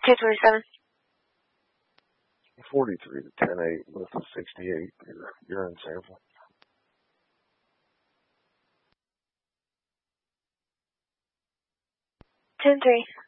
227. 43 to 10-8 with a 68. Urine sample. 10-3.